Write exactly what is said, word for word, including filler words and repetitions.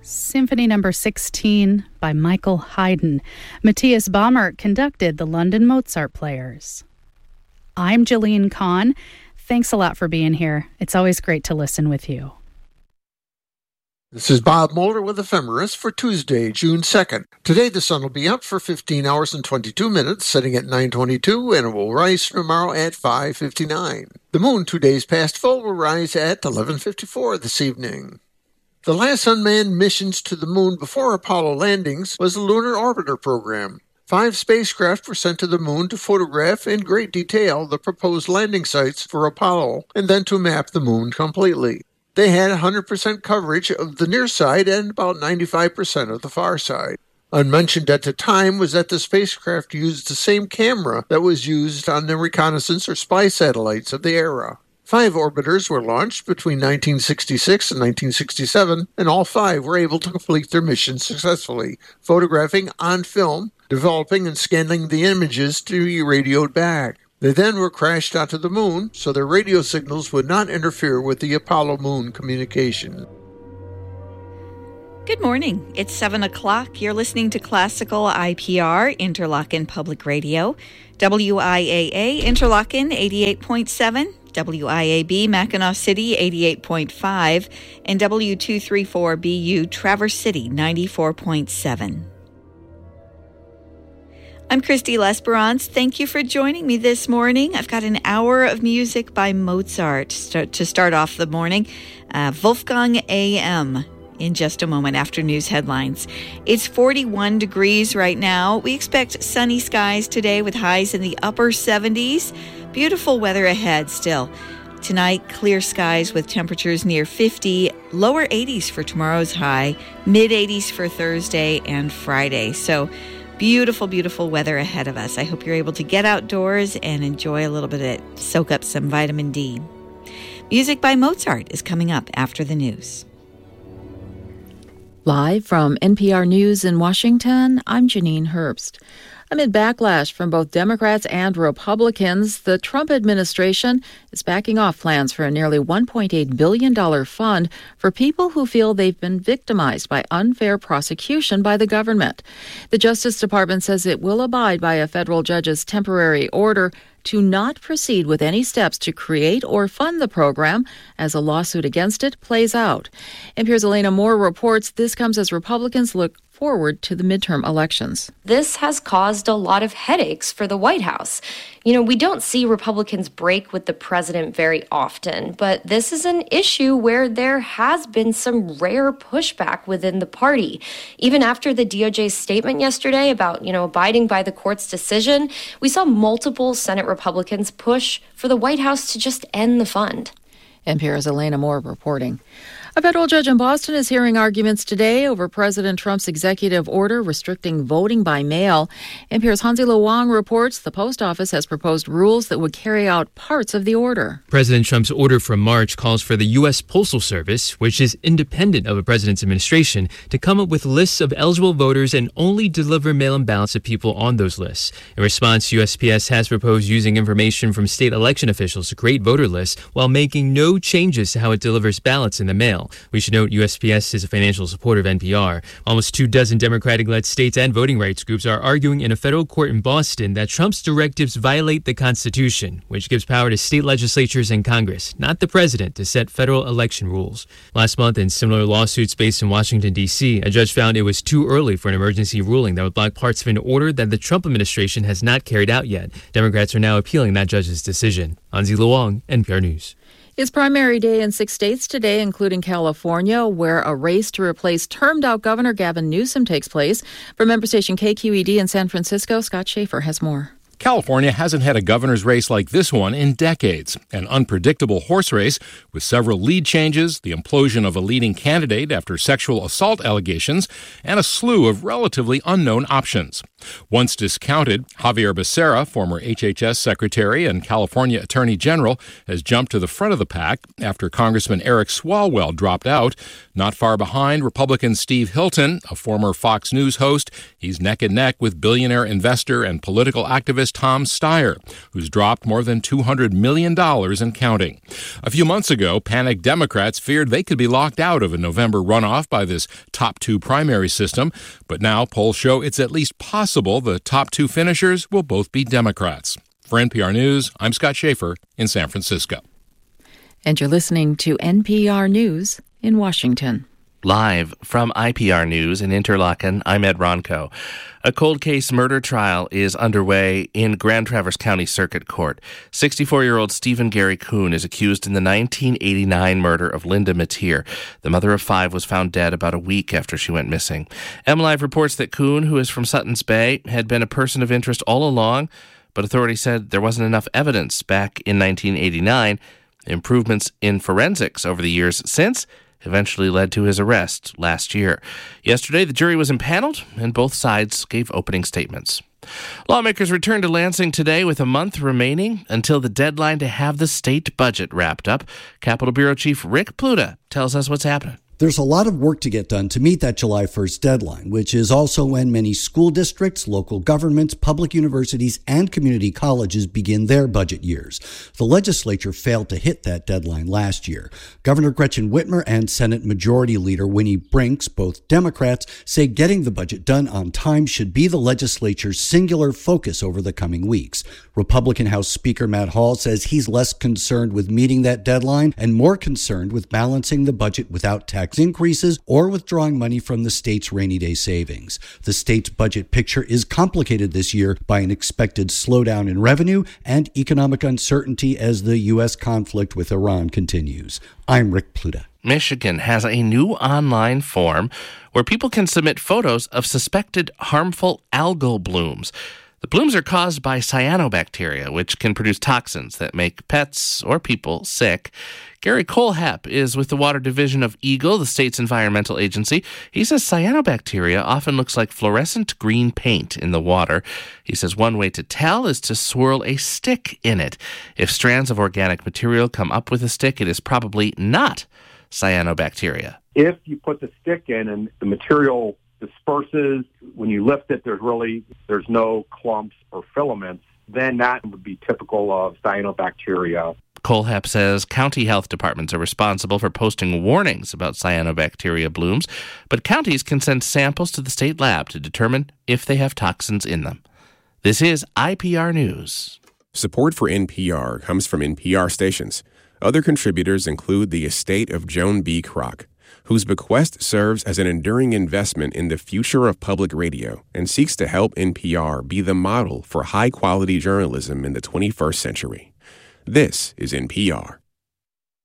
Symphony Number sixteen by Michael Haydn. Matthias Baumert conducted the London Mozart Players. I'm Jillian Kahn. Thanks a lot for being here. It's always great to listen with you. This is Bob Moeller with Ephemeris for Tuesday, June second. Today the sun will be up for fifteen hours and twenty-two minutes, setting at nine twenty-two, and it will rise tomorrow at five fifty-nine. The moon, two days past full, will rise at eleven fifty-four this evening. The last unmanned missions to the moon before Apollo landings was the Lunar Orbiter program. Five spacecraft were sent to the moon to photograph in great detail the proposed landing sites for Apollo and then to map the moon completely. They had one hundred percent coverage of the near side and about ninety-five percent of the far side. Unmentioned at the time was that the spacecraft used the same camera that was used on the reconnaissance or spy satellites of the era. Five orbiters were launched between nineteen sixty-six and nineteen sixty-seven, and all five were able to complete their mission successfully, photographing on film, developing and scanning the images to be radioed back. They then were crashed onto the moon, so their radio signals would not interfere with the Apollo moon communication. Good morning. It's seven o'clock. You're listening to Classical I P R, Interlochen Public Radio, W I A A, Interlochen eighty-eight point seven, W I A B, Mackinac City eighty-eight point five, and W two thirty-four B U, Traverse City ninety-four point seven. I'm Christy Lesperance. Thank you for joining me this morning. I've got an hour of music by Mozart to start off the morning. Uh, Wolfgang A M in just a moment after news headlines. It's forty-one degrees right now. We expect sunny skies today with highs in the upper seventies. Beautiful weather ahead still. Tonight, clear skies with temperatures near fifty, lower eighties for tomorrow's high, mid eighties for Thursday and Friday. So beautiful, beautiful weather ahead of us. I hope you're able to get outdoors and enjoy a little bit of it, soak up some vitamin D. Music by Mozart is coming up after the news. Live from N P R News in Washington, I'm Janine Herbst. Amid backlash from both Democrats and Republicans, the Trump administration is backing off plans for a nearly one point eight billion dollars fund for people who feel they've been victimized by unfair prosecution by the government. The Justice Department says it will abide by a federal judge's temporary order to not proceed with any steps to create or fund the program as a lawsuit against it plays out. N P R's Elena Moore reports this comes as Republicans look forward to the midterm elections. This has caused a lot of headaches for the White House. You know, we don't see Republicans break with the president very often, but this is an issue where there has been some rare pushback within the party. Even after the D O J's statement yesterday about, you know, abiding by the court's decision, we saw multiple Senate Republicans push for the White House to just end the fund. N P R's Elena Moore reporting. A federal judge in Boston is hearing arguments today over President Trump's executive order restricting voting by mail. N P R's Hansi Lo Wang reports the post office has proposed rules that would carry out parts of the order. President Trump's order from March calls for the U S Postal Service, which is independent of a president's administration, to come up with lists of eligible voters and only deliver mail-in ballots to people on those lists. In response, U S P S has proposed using information from state election officials to create voter lists while making no changes to how it delivers ballots in the mail. We should note U S P S is a financial supporter of N P R. Almost two dozen Democratic-led states and voting rights groups are arguing in a federal court in Boston that Trump's directives violate the Constitution, which gives power to state legislatures and Congress, not the president, to set federal election rules. Last month, in similar lawsuits based in Washington, D C, a judge found it was too early for an emergency ruling that would block parts of an order that the Trump administration has not carried out yet. Democrats are now appealing that judge's decision. Hansi Lo Wang, N P R News. It's primary day in six states today, including California, where a race to replace termed-out Governor Gavin Newsom takes place. From member station K Q E D in San Francisco, Scott Schaefer has more. California hasn't had a governor's race like this one in decades. An unpredictable horse race with several lead changes, the implosion of a leading candidate after sexual assault allegations, and a slew of relatively unknown options. Once discounted, Javier Becerra, former H H S Secretary and California Attorney General, has jumped to the front of the pack after Congressman Eric Swalwell dropped out. Not far behind, Republican Steve Hilton, a former Fox News host. He's neck and neck with billionaire investor and political activist Tom Steyer, who's dropped more than two hundred million dollars and counting. A few months ago, panicked Democrats feared they could be locked out of a November runoff by this top two primary system, but now polls show it's at least possible the top two finishers will both be Democrats. For N P R News, I'm Scott Schaefer in San Francisco. And you're listening to N P R News in Washington. Live from I P R News in Interlaken, I'm Ed Ronco. A cold case murder trial is underway in Grand Traverse County Circuit Court. sixty-four-year-old Stephen Gary Kuhn is accused in the nineteen eighty-nine murder of Linda Mateer. The mother of five was found dead about a week after she went missing. M Live reports that Kuhn, who is from Suttons Bay, had been a person of interest all along, but authorities said there wasn't enough evidence back in nineteen eighty-nine. Improvements in forensics over the years since eventually led to his arrest last year. Yesterday, the jury was impaneled, and both sides gave opening statements. Lawmakers returned to Lansing today with a month remaining until the deadline to have the state budget wrapped up. Capitol Bureau Chief Rick Pluta tells us what's happening. There's a lot of work to get done to meet that July first deadline, which is also when many school districts, local governments, public universities, and community colleges begin their budget years. The legislature failed to hit that deadline last year. Governor Gretchen Whitmer and Senate Majority Leader Winnie Brinks, both Democrats, say getting the budget done on time should be the legislature's singular focus over the coming weeks. Republican House Speaker Matt Hall says he's less concerned with meeting that deadline and more concerned with balancing the budget without tax increases or withdrawing money from the state's rainy day savings. The state's budget picture is complicated this year by an expected slowdown in revenue and economic uncertainty as the U S conflict with Iran continues. I'm Rick Pluta. Michigan has a new online form where people can submit photos of suspected harmful algal blooms. The blooms are caused by cyanobacteria, which can produce toxins that make pets or people sick. Gary Kohlhepp is with the Water Division of Eagle, the state's environmental agency. He says cyanobacteria often looks like fluorescent green paint in the water. He says one way to tell is to swirl a stick in it. If strands of organic material come up with a stick, it is probably not cyanobacteria. If you put the stick in and the material disperses, when you lift it, there's really, there's no clumps or filaments, then that would be typical of cyanobacteria. Kohlhepp says county health departments are responsible for posting warnings about cyanobacteria blooms, but counties can send samples to the state lab to determine if they have toxins in them. This is I P R News. Support for N P R comes from N P R stations. Other contributors include the estate of Joan B. Kroc, whose bequest serves as an enduring investment in the future of public radio and seeks to help N P R be the model for high-quality journalism in the twenty-first century. This is N P R.